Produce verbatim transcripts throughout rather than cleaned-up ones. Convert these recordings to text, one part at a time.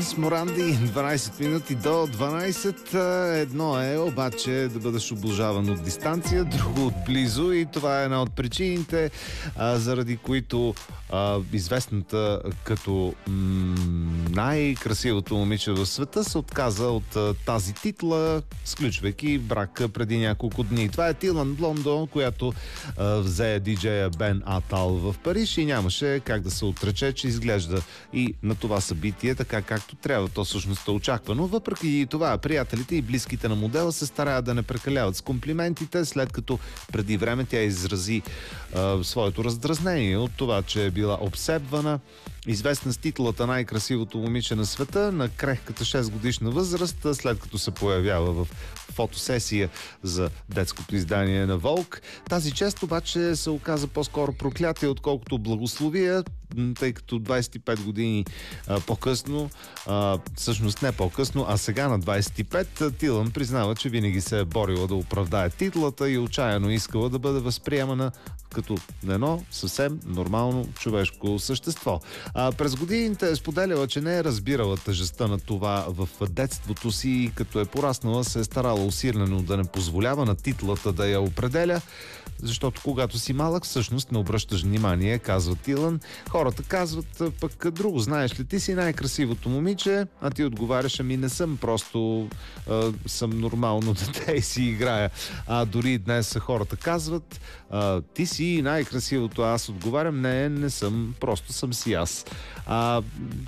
с Моранди. дванайсет минути до дванайсет. Едно е обаче да бъдеш облажаван от дистанция, друго от близо, и това е една от причините, а, заради които а, известната като м- най-красивото момиче в света се отказа от а, тази титла, сключвайки брак преди няколко дни. Това е Тилан Блондо, която а, взе диджея Бен Атал в Париж и нямаше как да се отрече, че изглежда и на това събитие така както трябва. То всъщност е очаквано. Въпреки това, приятелите и близките на модела се стараят да не прекаляват с комплиментите, след като преди време тя изрази а, своето раздразнение от това, че е била обсебвана. Известна с титлата най-красивото момиче на света на крехката шест годишна възраст, след като се появява в фотосесия за детското издание на Vogue. Тази чест обаче се оказа по-скоро проклятие, отколкото благословие, тъй като двайсет и пет години а, по-късно, а, всъщност не по-късно, а сега на двайсет и пет, Тилан признава, че винаги се е борила да оправдае титлата и отчаяно искала да бъде възприемана като едно съвсем нормално човешко същество. А, през годините е споделяла, че не е разбирала тежестта на това в детството си и като е пораснала се е старала усилено да не позволява на титлата да я определя, защото когато си малък всъщност не обръщаш внимание, казва Тилан. Хората казват пък друго. Знаеш ли, ти си най-красивото момиче, а ти отговаряш, ами не съм, просто а, съм нормално дете и си играя. А дори днес хората казват, а, ти си най-красивото, а аз отговарям, не, не съм, просто съм си аз. А,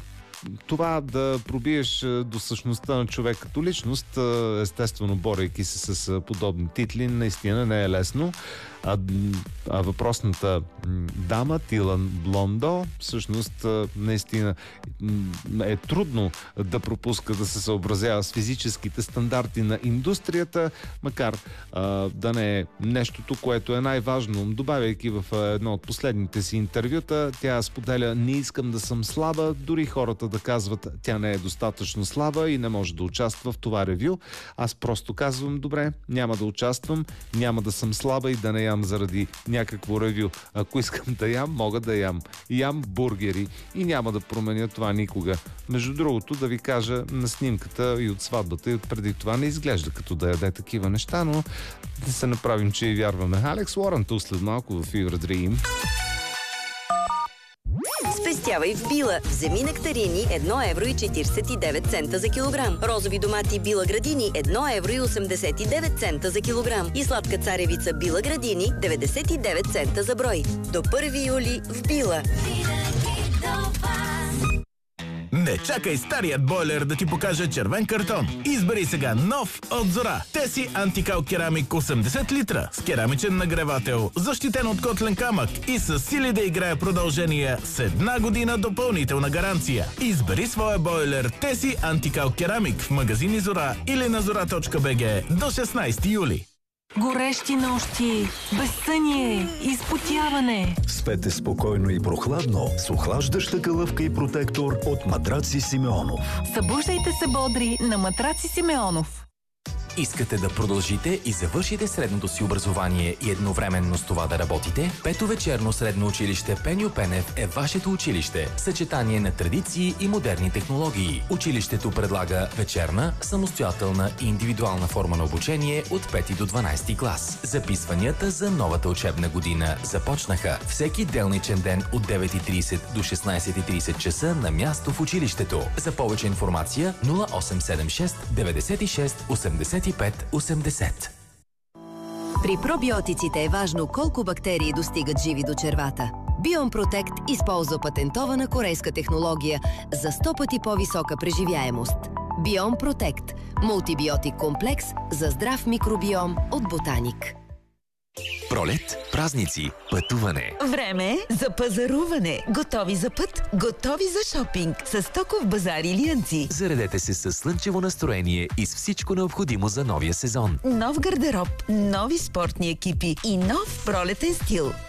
това да пробиеш до същността на човек като личност, естествено борейки се с подобни титли, наистина не е лесно. А, а въпросната дама, Тилан Блондо, всъщност наистина е трудно да пропуска да се съобразява с физическите стандарти на индустрията, макар а, да не е нещото, което е най-важно. Добавяйки в едно от последните си интервюта, тя споделя: не искам да съм слаба, дори хората да казват, тя не е достатъчно слаба и не може да участва в това ревю. Аз просто казвам, добре, няма да участвам, няма да съм слаба и да не ям заради някакво ревю. Ако искам да ям, мога да ям. Ям бургери и няма да променя това никога. Между другото, да ви кажа, на снимката и от сватбата и от преди това не изглежда като да яде такива неща, но да се направим, че и вярваме. Алекс Уорън след малко в Fever Dream. Спестявай в Била. Вземи нектарини едно евро и четирийсет и девет цента за килограм. Розови домати Била Градини едно евро и осемдесет и девет цента за килограм. И сладка царевица Била Градини деветдесет и девет цента за брой. До първи юли в Била. Не чакай старият бойлер да ти покаже червен картон. Избери сега нов от Зора. Теси антикал керамик осемдесет литра с керамичен нагревател, защитен от котлен камък и с сили да играе продължение с една година допълнителна гаранция. Избери своя бойлер Теси антикал керамик в магазини Зора или на зора точка би джи до шестнайсети юли. Горещи нощи, безсъние, изпотяване. Спете спокойно и прохладно с охлаждаща калъвка и протектор от Матраци Симеонов. Събуждайте се бодри на Матраци Симеонов. Искате да продължите и завършите средното си образование и едновременно с това да работите? Пето вечерно средно училище Пеньо Пенев е вашето училище. Съчетание на традиции и модерни технологии. Училището предлага вечерна, самостоятелна и индивидуална форма на обучение от пети до дванайсети клас. Записванията за новата учебна година започнаха всеки делничен ден от девет и трийсет до шестнайсет и трийсет часа на място в училището. За повече информация нула осем седем шест деветдесет и шест осемдесет и пет осемдесет. При пробиотиците е важно колко бактерии достигат живи до червата. Бион Протект използва патентована корейска технология за сто пъти по-висока преживяемост. Бион Протект – мултибиотик комплекс за здрав микробиом от Ботаник. Пролет, празници, пътуване. Време за пазаруване. Готови за път, готови за шопинг. С Стоков базар Илиянци. Заредете се със слънчево настроение и с всичко необходимо за новия сезон. Нов гардероб, нови спортни екипи и нов пролетен стил.